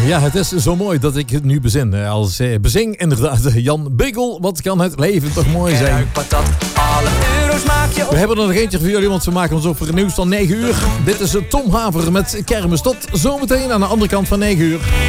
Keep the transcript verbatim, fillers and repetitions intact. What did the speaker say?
Ja, het is zo mooi dat ik het nu bezin. Als eh, bezing inderdaad Jan Biggel. Wat kan het leven toch mooi zijn. We hebben er nog eentje voor jullie, want we maken ons op voor het nieuws van negen uur. Dit is Tom Haver met Kermis. Tot zometeen aan de andere kant van negen uur.